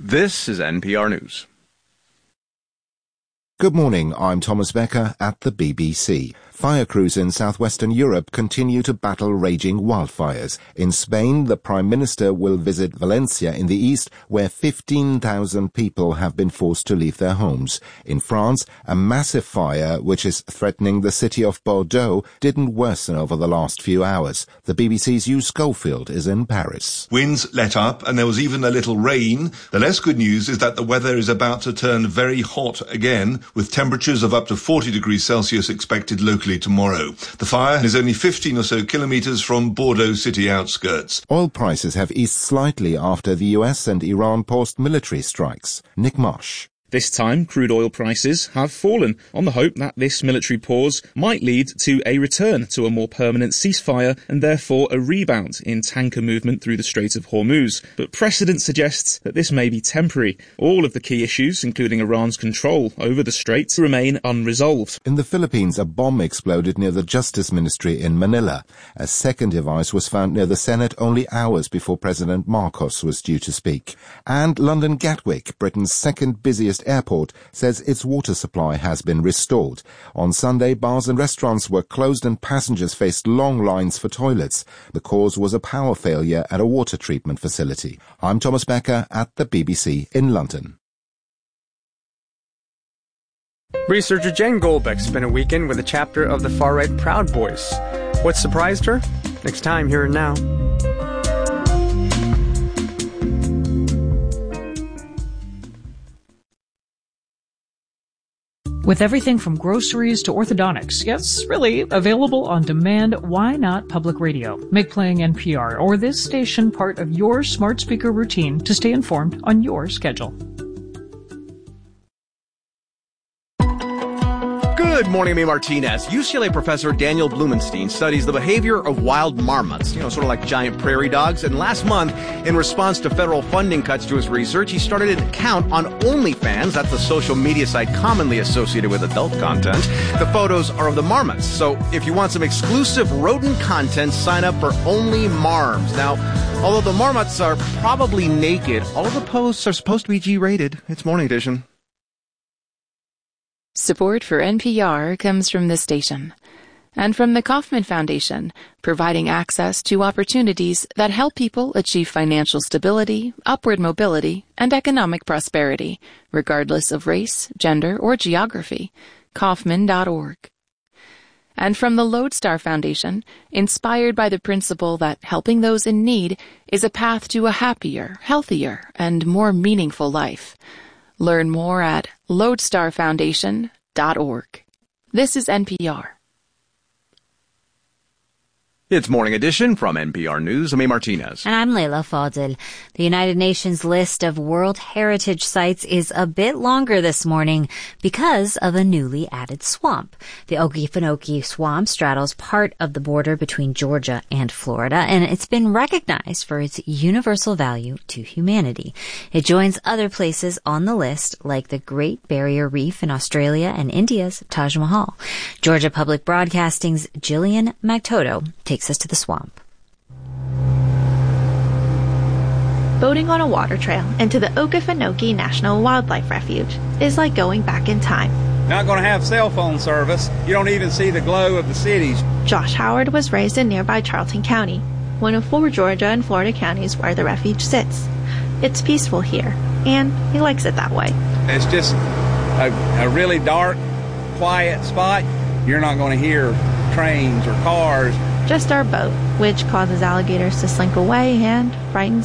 This is NPR News. Good morning, I'm Thomas Becker at the BBC. Fire crews in southwestern Europe continue to battle raging wildfires. In Spain, the Prime Minister will visit Valencia in the east, where 15,000 people have been forced to leave their homes. In France, a massive fire, which is threatening the city of Bordeaux, didn't worsen over the last few hours. The BBC's Hugh Schofield is in Paris. Winds let up and there was even a little rain. The less good news is that the weather is about to turn very hot again, with temperatures of up to 40 degrees Celsius expected locally tomorrow. The fire is only 15 or so kilometres from Bordeaux city outskirts. Oil prices have eased slightly after the US and Iran paused military strikes. Nick Marsh. This time, crude oil prices have fallen on the hope that this military pause might lead to a return to a more permanent ceasefire and therefore a rebound in tanker movement through the Strait of Hormuz. But precedent suggests that this may be temporary. All of the key issues, including Iran's control over the strait, remain unresolved. In the Philippines, a bomb exploded near the Justice Ministry in Manila. A second device was found near the Senate only hours before President Marcos was due to speak. And London Gatwick, Britain's second busiest airport, says its water supply has been restored. On Sunday, bars and restaurants were closed and passengers faced long lines for toilets. The cause was a power failure at a water treatment facility. I'm Thomas Becker at the BBC in London. Researcher Jane Goldbeck spent a weekend with a chapter of the far-right Proud Boys. What surprised her? Next time, here and now. With everything from groceries to orthodontics, yes, really, available on demand, why not public radio? Make playing NPR or this station part of your smart speaker routine to stay informed on your schedule. Good morning, I'm Martinez. UCLA professor Daniel Blumenstein studies the behavior of wild marmots, sort of like giant prairie dogs. And last month, in response to federal funding cuts to his research, he started an account on OnlyFans. That's the social media site commonly associated with adult content. The photos are of the marmots. So if you want some exclusive rodent content, sign up for Only Marms. Now, although the marmots are probably naked, all of the posts are supposed to be G-rated. It's Morning Edition. Support for NPR comes from this station and from the Kauffman Foundation, providing access to opportunities that help people achieve financial stability, upward mobility, and economic prosperity, regardless of race, gender, or geography. Kauffman.org. And from the Lodestar Foundation, inspired by the principle that helping those in need is a path to a happier, healthier, and more meaningful life. Learn more at lodestarfoundation.org. This is NPR. It's Morning Edition from NPR News. I'm A. Martinez. And I'm Leila Fadel. The United Nations list of World Heritage Sites is a bit longer this morning because of a newly added swamp. The Okefenokee Swamp straddles part of the border between Georgia and Florida, and it's been recognized for its universal value to humanity. It joins other places on the list, like the Great Barrier Reef in Australia and India's Taj Mahal. Georgia Public Broadcasting's Jillian Magtoto takes us to the swamp. Boating on a water trail into the Okefenokee National Wildlife Refuge is like going back in time. Not going to have cell phone service. You don't even see the glow of the cities. Josh Howard was raised in nearby Charlton County, one of 4 Georgia and Florida counties where the refuge sits. It's peaceful here, and he likes it that way. It's just a really dark, quiet spot. You're not going to hear trains or cars. Just our boat, which causes alligators to slink away and frightens